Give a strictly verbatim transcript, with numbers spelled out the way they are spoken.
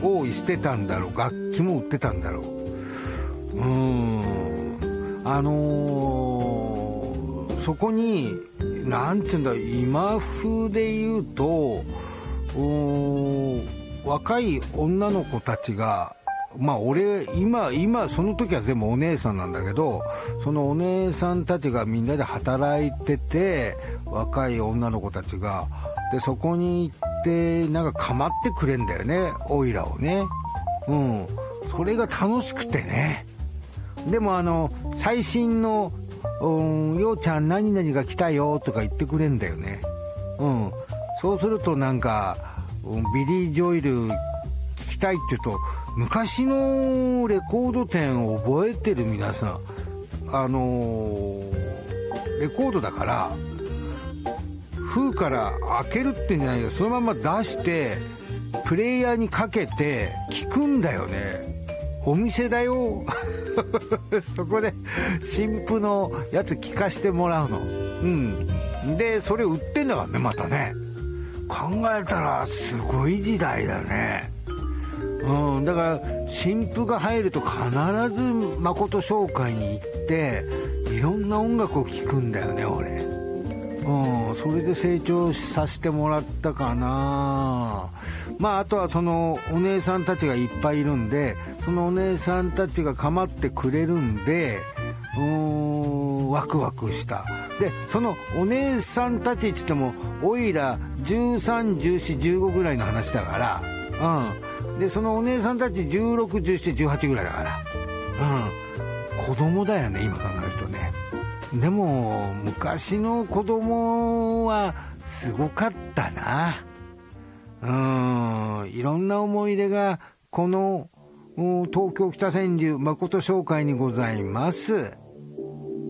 をしてたんだろう。楽器も売ってたんだろう。うーんあのー、そこになんていうんだ、今風で言うと若い女の子たちが、まあ俺今今その時は全部お姉さんなんだけど、そのお姉さんたちがみんなで働いてて、若い女の子たちがでそこに行ってなんか構ってくれんだよね、オイラをね。うんそれが楽しくてね。でもあの最新のうんようちゃん何々が来たよとか言ってくれんだよね。うんそうするとなんかビリー・ジョイル聞きたいって言うと、昔のレコード店を覚えてる皆さん、あのー、レコードだから封から開けるってんじゃないけど、そのまま出してプレイヤーにかけて聞くんだよね。お店だよそこで新譜のやつ聞かしてもらうの。うんでそれ売ってんだからね、またね。考えたらすごい時代だね。うんだから新譜が入ると必ず誠商会に行っていろんな音楽を聴くんだよね俺。うんそれで成長させてもらったかな。まああとはそのお姉さんたちがいっぱいいるんで、そのお姉さんたちが構ってくれるんで、うーんワクワクした。でそのお姉さんたちって言ってもおいらじゅうさん、じゅうよん、じゅうごぐらいの話だから、うんでそのお姉さんたちじゅうろく、じゅうなな、じゅうはちぐらいだから、うん子供だよね今考えるとね。でも昔の子供はすごかったな。うんいろんな思い出がこの東京北千住誠商会にございます。